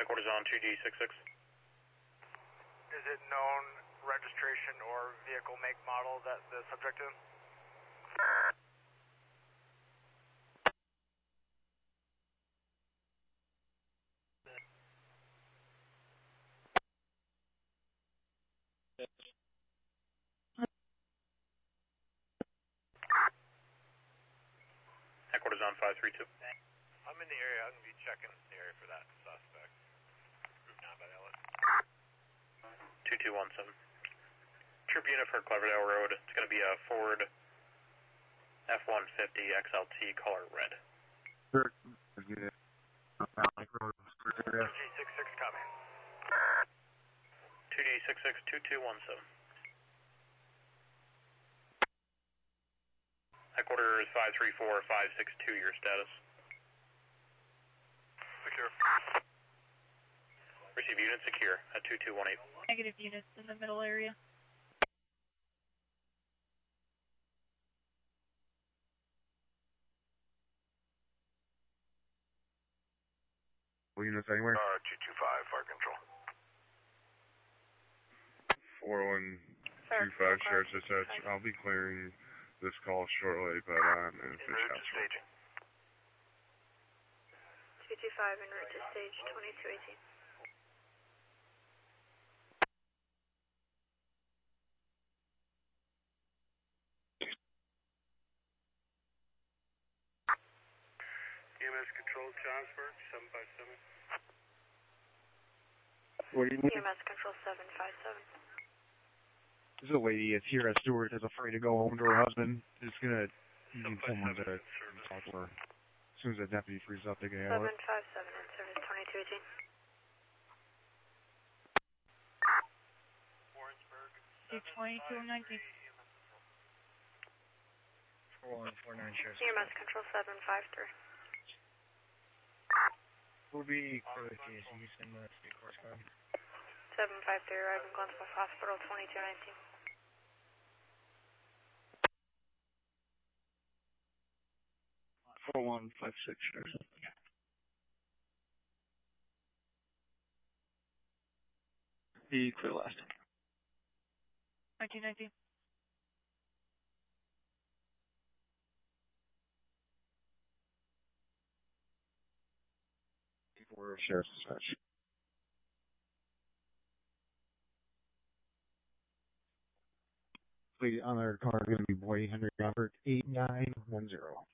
Headquarters on 2D66. Is it known registration or vehicle make model that the subject is? Headquarters on 532. I'm in the area. I'm going to be checking the area for that suspect. Group 9 by Ellis. 2217. Troop unit for Cloverdale Road. It's going to be a Ford F-150 XLT color red. G66 coming. 2D66 2217. Headquarters 534562, your status. Secure. Receive unit secure at 2218. Negative units in the middle area. Units anywhere? 225, fire control. 4125 Sheriff's Dispatch. I'll be clearing this call shortly, but I'm in fish Route to house. staging. 225 en route to stage 2218. EMS control Johnsburg, 757. What do you need? EMS control 757. There's a lady at Sierra Stewart that's afraid to go home to her husband. Is gonna need someone to talk to her. As soon as the deputy frees up, they can handle it. 757 in service 2218. Warrensburg. 2219. 4149 Sheriff's. EMS control 753. Will be for the case. You send the state course card. 753 arriving Glenville Hospital 2219. .4156 Sheriff's. Be clear last. 1919. For Sheriff's Dispatch. Lady on their car is going to be Boy Henry Robert 8910.